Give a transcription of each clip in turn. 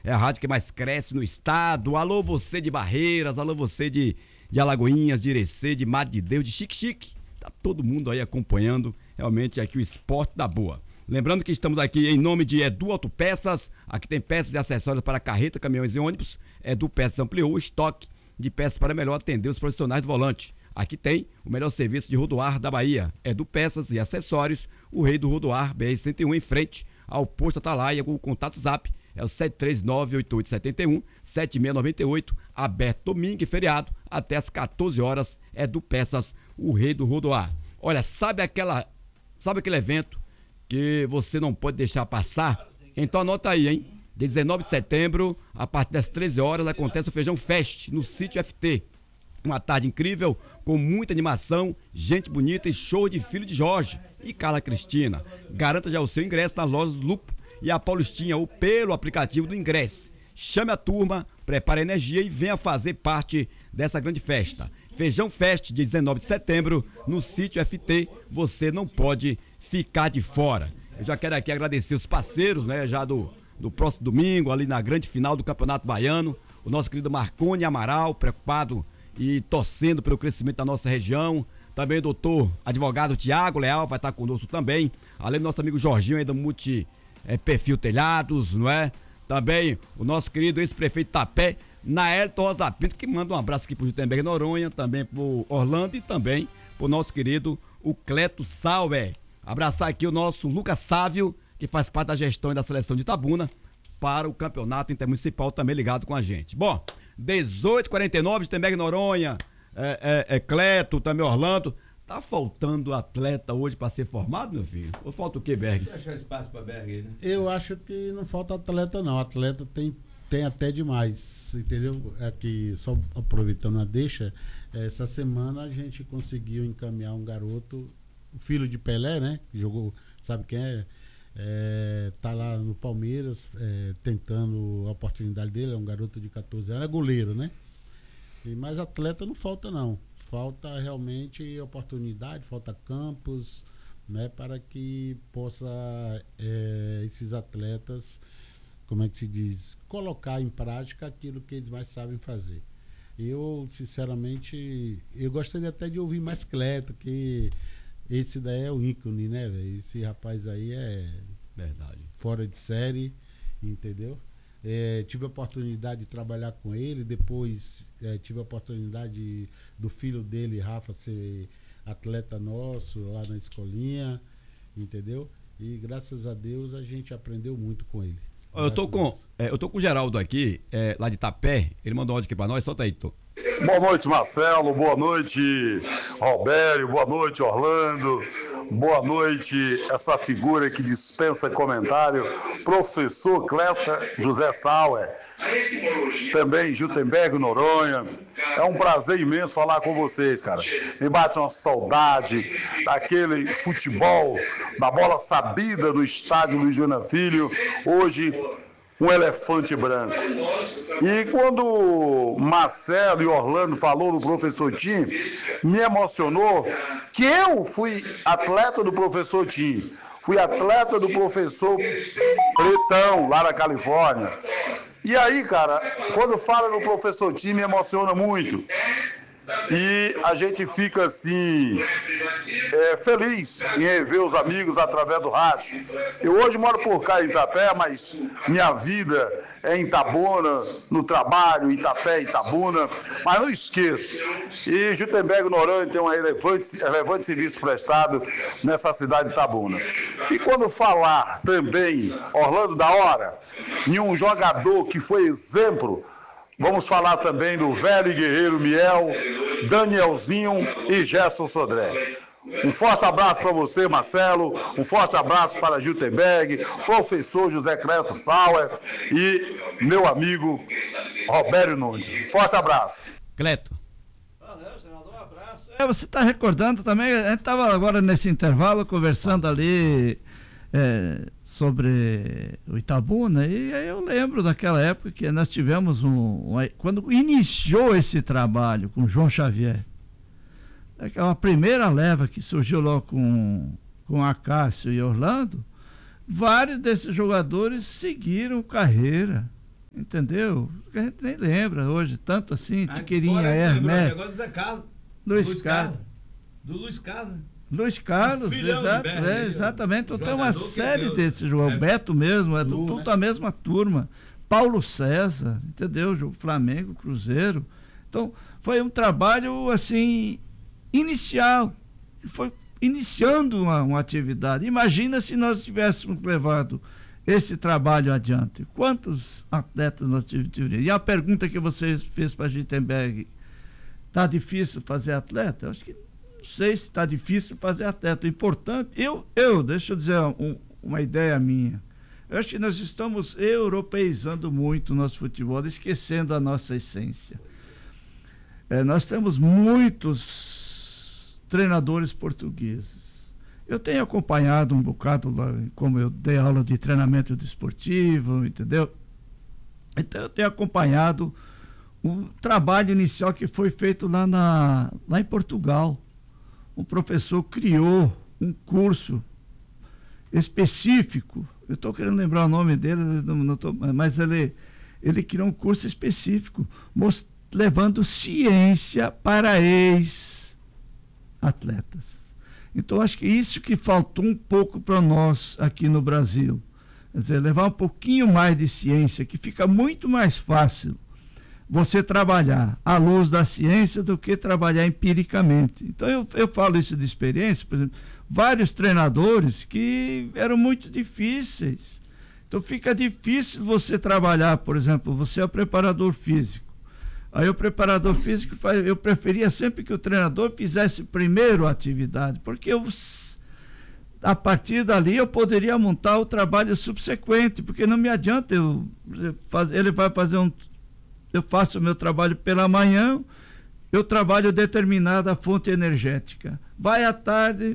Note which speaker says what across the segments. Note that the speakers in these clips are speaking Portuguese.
Speaker 1: é a rádio que mais cresce no estado. Alô você de Barreiras, alô você de Alagoinhas, de Irecê, de Mato de Deus, de Xique-Xique. Tá todo mundo aí acompanhando realmente aqui o Esporte da Boa. Lembrando que estamos aqui em nome de Edu Autopeças. Aqui tem peças e acessórios para carreta, caminhões e ônibus. Edu Peças ampliou o estoque de peças para melhor atender os profissionais do volante. Aqui tem o melhor serviço de rodoar da Bahia. Edu Peças e Acessórios, o rei do rodoar, BR-101, em frente ao posto Atalaia. O contato zap é o 739-8871-7698, aberto domingo e feriado até as 14 horas. Edu Peças, o rei do rodoar. Olha, sabe aquele evento que você não pode deixar passar? Então anota aí, hein? De 19 de setembro, a partir das 13 horas, acontece o Feijão Fest no Sítio FT. Uma tarde incrível, com muita animação, gente bonita e show de Filho de Jorge e Carla Cristina. Garanta já o seu ingresso nas lojas do Lupo e a Paulistinha ou pelo aplicativo do Ingresso. Chame a turma, prepare energia e venha fazer parte dessa grande festa. Feijão Fest, de 19 de setembro, no Sítio FT. Você não pode ficar de fora. Eu já quero aqui agradecer os parceiros, né, já do próximo domingo, ali na grande final do Campeonato Baiano. O nosso querido Marconi Amaral, preocupado e torcendo pelo crescimento da nossa região. Também o doutor advogado Tiago Leal vai estar conosco também, além do nosso amigo Jorginho aí do Perfil Telhados, não é? Também o nosso querido ex-prefeito Tapé, Naelton Rosa Pinto, que manda um abraço aqui pro Jutenberg Noronha, também pro Orlando e também pro nosso querido o Cleto Sauer. Abraçar aqui o nosso Lucas Sávio, que faz parte da gestão e da seleção de Itabuna para o campeonato intermunicipal, também ligado com a gente. Bom, 18h49, Jutenberg Noronha, Cleto, também Orlando. Tá faltando atleta hoje para ser formado, meu filho? Ou falta o quê, Berg?
Speaker 2: Deixa espaço para Berg aí, né?
Speaker 3: Eu acho que não falta atleta, não. Atleta tem até demais, entendeu? Aqui, só aproveitando a deixa, essa semana a gente conseguiu encaminhar um garoto, o filho de Pelé, né? Que jogou, sabe quem é? Tá lá no Palmeiras, tentando a oportunidade dele, é um garoto de 14 anos, é goleiro, né? Mas atleta não falta, não. Falta realmente oportunidade, falta campos, né? Para que possa esses atletas, como é que se diz, colocar em prática aquilo que eles mais sabem fazer. Eu, sinceramente, eu gostaria até de ouvir mais Cleto, que esse daí é o ícone, né, velho? Esse rapaz aí é
Speaker 1: verdade,
Speaker 3: fora de série, entendeu? Tive a oportunidade de trabalhar com ele, depois tive a oportunidade do filho dele, Rafa, ser atleta nosso lá na escolinha, entendeu? E graças a Deus a gente aprendeu muito com ele.
Speaker 1: Eu tô com o Geraldo aqui, lá de Itapé, ele mandou um áudio aqui pra nós, solta aí, Tô.
Speaker 4: Boa noite, Marcelo, boa noite, Robério, boa noite, Orlando, boa noite, essa figura que dispensa comentário, professor Cleta José Sauer, também Jutenberg Noronha. É um prazer imenso falar com vocês, cara. Me bate uma saudade daquele futebol, da bola sabida no estádio Luiz Joana Filho, hoje um elefante branco. E quando Marcelo e Orlando falou do professor Tim, me emocionou que eu fui atleta do professor Tim, fui atleta do professor Pretão, lá na Califórnia. E aí, cara, quando fala no professor Tim, me emociona muito. E a gente fica assim, feliz em rever os amigos através do rádio. Eu hoje moro por cá em Itapé, mas minha vida é em Itabuna, no trabalho, Itapé, Itabuna, mas não esqueço. E Jutenberg Noronha tem um relevante serviço prestado nessa cidade de Itabuna. E quando falar também, Orlando da Hora, em um jogador que foi exemplo, vamos falar também do velho guerreiro Miel, Danielzinho e Gerson Sodré. Um forte abraço para você, Marcelo, um forte abraço para Jutenberg, professor José Cleto Sauer e meu amigo Robério Nunes. Forte abraço.
Speaker 1: Cleto.
Speaker 5: Valeu, senador, um abraço. Você está recordando também, a gente estava agora nesse intervalo conversando ali sobre o Itabuna, e aí eu lembro daquela época que nós tivemos quando iniciou esse trabalho com João Xavier, aquela primeira leva que surgiu logo com Acácio e Orlando, vários desses jogadores seguiram carreira entendeu? A gente nem lembra hoje, tanto assim, Tiqueirinha,
Speaker 2: Hermes.
Speaker 5: Hermes,
Speaker 2: Agora do Zé Carlos.
Speaker 5: Luiz Carlos.
Speaker 2: Do Luiz Carlos.
Speaker 5: Luiz Carlos, exatamente. Então tem uma série desses, João Beto mesmo, tudo a mesma turma. Paulo César, entendeu? Flamengo, Cruzeiro. Então, foi um trabalho, assim, inicial. Foi iniciando uma atividade. Imagina se nós tivéssemos levado esse trabalho adiante. Quantos atletas nós tiveríamos? E a pergunta que você fez para a Gittenberg, está difícil fazer atleta? Eu acho que não sei se está difícil fazer atleta. O importante, deixa eu dizer uma ideia minha. Eu acho que nós estamos europeizando muito o nosso futebol, esquecendo a nossa essência. Nós temos muitos treinadores portugueses. Eu tenho acompanhado um bocado lá, como eu dei aula de treinamento desportivo, entendeu? Então eu tenho acompanhado o trabalho inicial que foi feito lá em Portugal. Um professor criou um curso específico. Eu estou querendo lembrar o nome dele, mas ele criou um curso específico, levando ciência para ex-atletas. Então, acho que isso que faltou um pouco para nós aqui no Brasil. Quer dizer, levar um pouquinho mais de ciência, que fica muito mais fácil você trabalhar à luz da ciência do que trabalhar empiricamente. Então, eu falo isso de experiência, por exemplo, vários treinadores que eram muito difíceis. Então, fica difícil você trabalhar, por exemplo, você é o preparador físico. Aí o preparador físico eu preferia sempre que o treinador fizesse primeiro a atividade, porque a partir dali eu poderia montar o trabalho subsequente, porque não me adianta ele vai fazer eu faço o meu trabalho pela manhã, eu trabalho determinada fonte energética. Vai à tarde,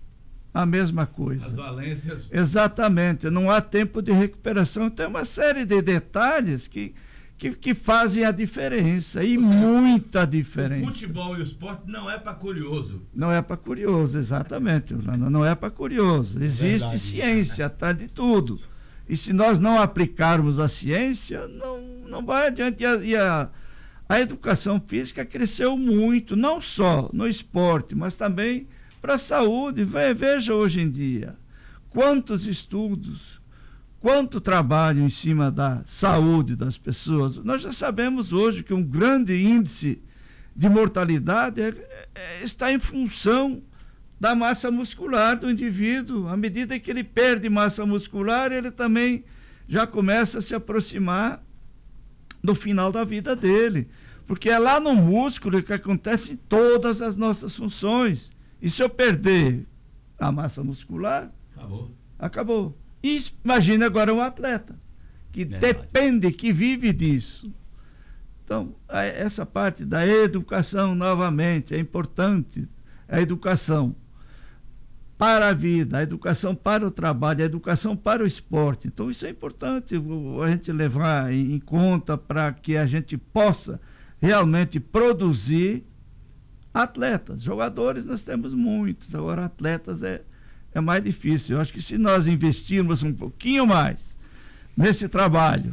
Speaker 5: a mesma coisa.
Speaker 2: As valências.
Speaker 5: Exatamente, não há tempo de recuperação. Tem uma série de detalhes que fazem a diferença, e muita diferença.
Speaker 2: O futebol e o esporte não é para curioso.
Speaker 5: Não é para curioso, exatamente. Não é para curioso. Existe ciência atrás de tudo. E se nós não aplicarmos a ciência, não vai adiante. E a educação física cresceu muito, não só no esporte, mas também para a saúde. Veja hoje em dia, quantos estudos, quanto trabalho em cima da saúde das pessoas. Nós já sabemos hoje que um grande índice de mortalidade está em função da massa muscular do indivíduo. À medida que ele perde massa muscular, ele também já começa a se aproximar do final da vida dele. Porque é lá no músculo que acontecem todas as nossas funções. E se eu perder a massa muscular, acabou. E imagine agora um atleta que depende, que vive disso. Então, essa parte da educação, novamente, é importante. A educação para a vida, a educação para o trabalho, a educação para o esporte. Então, isso é importante a gente levar em conta para que a gente possa realmente produzir atletas. Jogadores nós temos muitos, agora atletas é mais difícil. Eu acho que se nós investirmos um pouquinho mais nesse trabalho,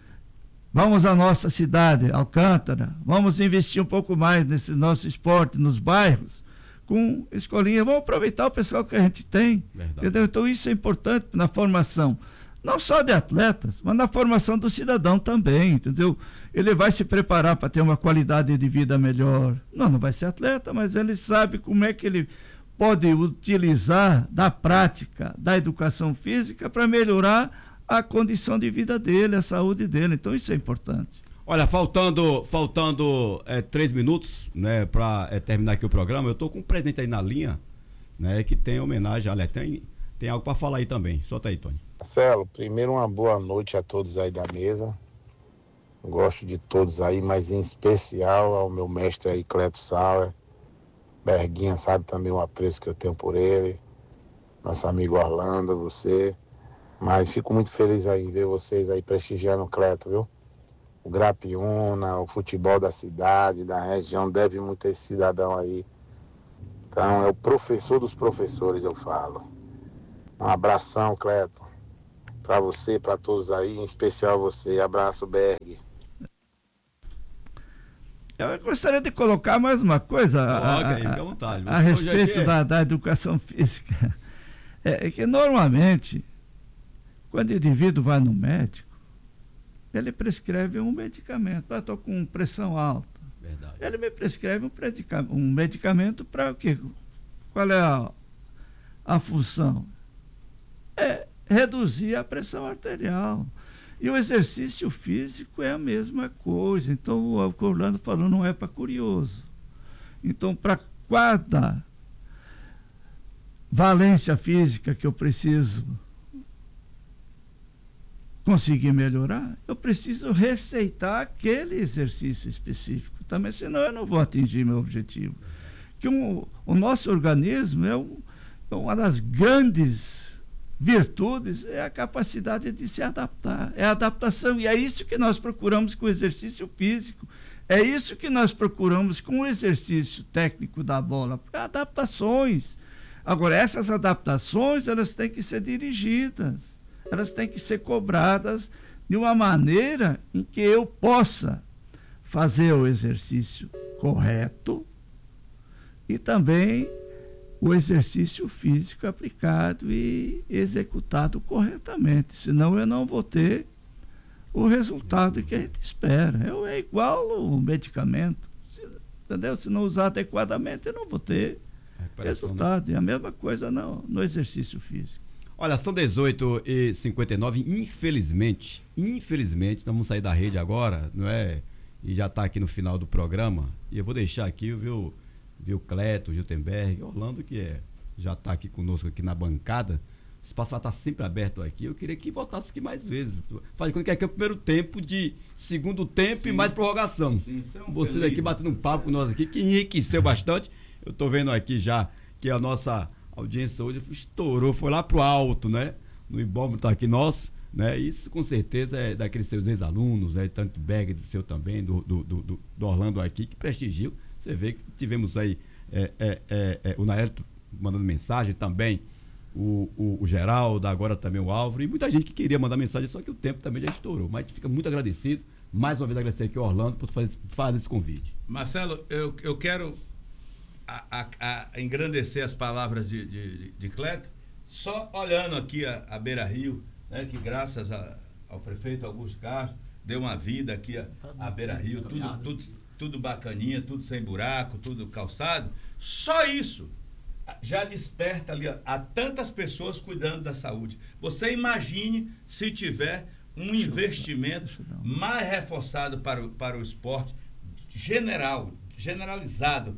Speaker 5: vamos à nossa cidade, Alcântara, vamos investir um pouco mais nesse nosso esporte, nos bairros, com escolinha, vamos aproveitar o pessoal que a gente tem, entendeu? Então isso é importante na formação, não só de atletas, mas na formação do cidadão também, entendeu? Ele vai se preparar para ter uma qualidade de vida melhor. Não vai ser atleta, mas ele sabe como é que ele pode utilizar da prática da educação física para melhorar a condição de vida dele, a saúde dele. Então isso é importante.
Speaker 1: Olha, faltando 3 minutos, né, para terminar aqui o programa, eu estou com um presente aí na linha, né, que tem homenagem. Olha, tem algo para falar aí também. Solta aí, Tony.
Speaker 6: Marcelo, primeiro uma boa noite a todos aí da mesa. Gosto de todos aí, mas em especial ao meu mestre aí, Cleto Sauer. Berguinha sabe também o apreço que eu tenho por ele. Nosso amigo Orlando, você. Mas fico muito feliz aí em ver vocês aí prestigiando o Cleto, viu? O Grapiúna, o futebol da cidade, da região, deve muito a esse cidadão aí. Então, é o professor dos professores, eu falo. Um abração, Cleto. Para você, para todos aí, em especial você. Abraço, Berg.
Speaker 5: Eu gostaria de colocar mais uma coisa a respeito da educação física. É que normalmente, quando o indivíduo vai no médico, ele prescreve um medicamento. Estou com pressão alta.
Speaker 1: Verdade.
Speaker 5: Ele me prescreve um medicamento para o quê? Qual é a função? É reduzir a pressão arterial. E o exercício físico é a mesma coisa. Então, o que o Orlando falou não é para curioso. Então, para cada valência física que eu preciso conseguir melhorar, eu preciso receitar aquele exercício específico também, senão eu não vou atingir meu objetivo. Que o nosso organismo uma das grandes virtudes é a capacidade de se adaptar, é a adaptação, e é isso que nós procuramos com o exercício físico, é isso que nós procuramos com o exercício técnico da bola, adaptações. Agora, essas adaptações, elas têm que ser dirigidas, elas têm que ser cobradas de uma maneira em que eu possa fazer o exercício correto e também o exercício físico aplicado e executado corretamente, senão eu não vou ter o resultado que a gente espera. É igual o medicamento, entendeu? Se não usar adequadamente, eu não vou ter resultado. Né? É a mesma coisa no exercício físico.
Speaker 1: Olha, são 18h59, infelizmente, nós vamos sair da rede agora, não é? E já está aqui no final do programa, e eu vou deixar aqui, viu, Cleto, Giltenberg, Orlando, que já está aqui conosco aqui na bancada. O espaço vai estar sempre aberto aqui. Eu queria que voltasse aqui mais vezes. Faz quando quer o primeiro tempo de segundo tempo. Sim. E mais prorrogação. Sim, vocês aqui batendo um papo com nós aqui, que enriqueceu bastante. Eu estou vendo aqui já que a nossa audiência hoje estourou, foi lá pro alto, né? No Ibómetro aqui nosso, né? Isso com certeza é daqueles seus ex-alunos, né? Tanto Berg, do seu também, do Orlando aqui, que prestigiam. Você vê que tivemos aí o Naelto mandando mensagem também, o Geraldo, agora também o Álvaro, e muita gente que queria mandar mensagem, só que o tempo também já estourou. Mas a gente fica muito agradecido, mais uma vez agradecer aqui ao Orlando por fazer esse convite.
Speaker 2: Marcelo, eu quero engrandecer as palavras de Cleto, só olhando aqui a Beira Rio, né, que graças ao prefeito Augusto Castro, deu uma vida aqui a Beira Rio, tudo bacaninha, tudo sem buraco, tudo calçado. Só isso já desperta ali a tantas pessoas cuidando da saúde. Você imagine se tiver um investimento mais reforçado para o esporte generalizado